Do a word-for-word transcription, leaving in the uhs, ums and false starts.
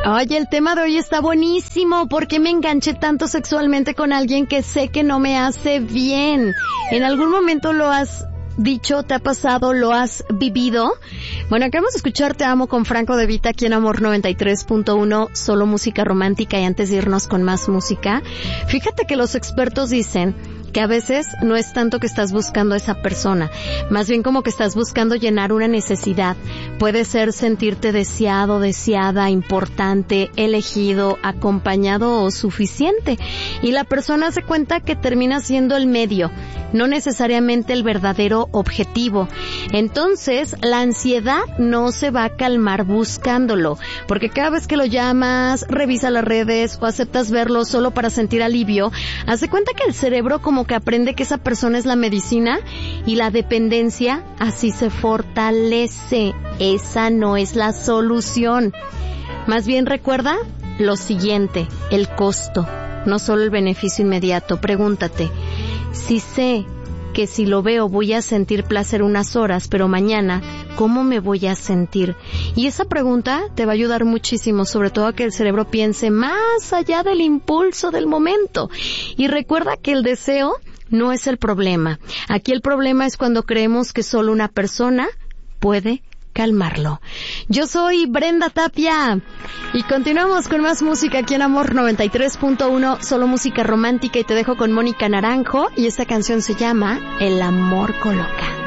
Oye, el tema de hoy está buenísimo. ¿Por qué me enganché tanto sexualmente con alguien que sé que no me hace bien? ¿En algún momento lo has dicho, te ha pasado, lo has vivido? Bueno, acabamos de escuchar Te Amo con Franco De Vita aquí en Amor noventa y tres punto uno, solo música romántica. Y antes de irnos con más música, fíjate que los expertos dicen que a veces no es tanto que estás buscando a esa persona, más bien como que estás buscando llenar una necesidad. Puede ser sentirte deseado, deseada, importante, elegido, acompañado o suficiente. Y la persona se cuenta que termina siendo el medio, no necesariamente el verdadero objetivo. Entonces, la ansiedad no se va a calmar buscándolo, porque cada vez que lo llamas, revisa las redes o aceptas verlo solo para sentir alivio, hace cuenta que el cerebro como que aprende que esa persona es la medicina y la dependencia así se fortalece. Esa no es la solución. Más bien recuerda lo siguiente, el costo, no solo el beneficio inmediato. Pregúntate, si sé que si lo veo voy a sentir placer unas horas, pero mañana, ¿cómo me voy a sentir? Y esa pregunta te va a ayudar muchísimo, sobre todo a que el cerebro piense más allá del impulso del momento. Y recuerda que el deseo no es el problema. Aquí el problema es cuando creemos que solo una persona puede calmarlo. Yo soy Brenda Tapia y continuamos con más música aquí en Amor noventa y tres punto uno, solo música romántica, y te dejo con Mónica Naranjo y esta canción se llama El amor coloca.